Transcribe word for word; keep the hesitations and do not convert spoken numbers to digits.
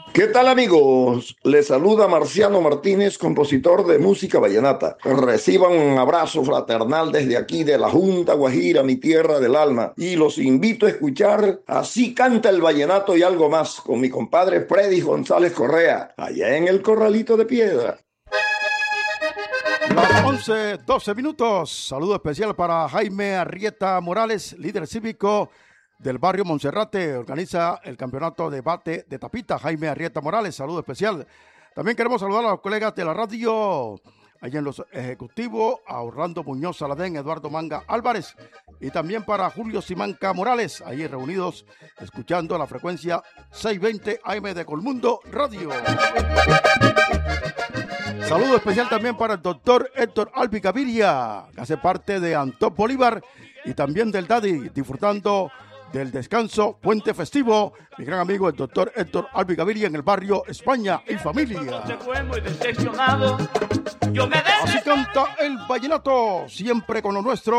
¿Qué tal amigos? Les saluda Marciano Martínez, compositor de música vallenata. Reciban un abrazo fraternal desde aquí de la Junta Guajira, mi tierra del alma. Y los invito a escuchar Así canta el vallenato y algo más con mi compadre Freddy González Correa, allá en el Corralito de Piedra. Las once, doce minutos. Saludo especial para Jaime Arrieta Morales, líder cívico del barrio Monserrate. Organiza el campeonato de bate de tapita. Jaime Arrieta Morales, saludo especial. También queremos saludar a los colegas de la radio, allá en los ejecutivos, a Orlando Muñoz Saladén, Eduardo Manga Álvarez, y también para Julio Simanca Morales, ahí reunidos, escuchando la frecuencia seiscientos veinte A M de Colmundo Radio. Saludo especial también para el doctor Héctor Albi Gaviria, que hace parte de Antón Bolívar y también del Daddy, disfrutando del descanso puente festivo, mi gran amigo el doctor Héctor Albi Gaviria en el barrio España y Familia. Así canta el vallenato, siempre con lo nuestro.